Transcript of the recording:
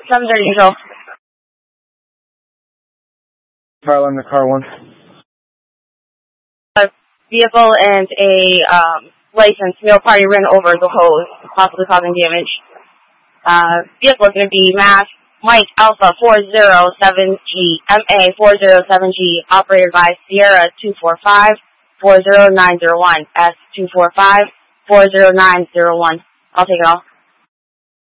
730 control. Car 1 to car 1. A vehicle and a license male party ran over the hose, possibly causing damage. Vehicle is going to be Mass Mike Alpha 407G, MA 407G, operated by Sierra 245 40901, S 245 40901. I'll take it all.